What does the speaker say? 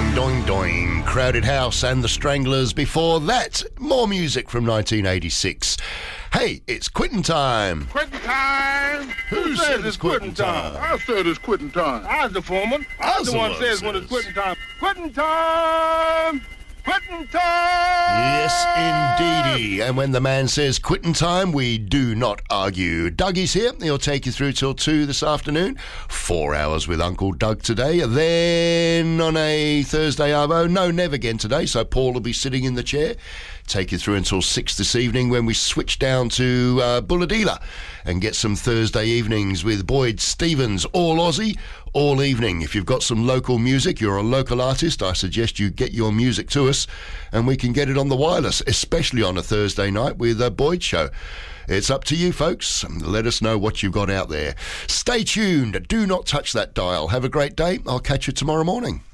Doing, doing. Crowded House and the Stranglers. Before that, more music from 1986. Hey, it's quitting time. Quitting time? Who said it's quitting time? I said it's quitting time. I was the foreman. I was the one that says when it's quitting time. Quitting time! Quitting time! Yes, indeedy. And when the man says quitting time, we do not argue. Dougie's here. He'll take you through till 2 this afternoon. 4 hours with Uncle Doug today. Then on a Thursday, Arvo, no, never again today, so Paul will be sitting in the chair. Take you through until 6 this evening when we switch down to Bulladila and get some Thursday evenings with Boyd Stevens, all Aussie, all evening. If you've got some local music, you're a local artist, I suggest you get your music to us and we can get it on the wireless, especially on a Thursday night with a Boyd show. It's up to you, folks. Let us know what you've got out there. Stay tuned. Do not touch that dial. Have a great day. I'll catch you tomorrow morning.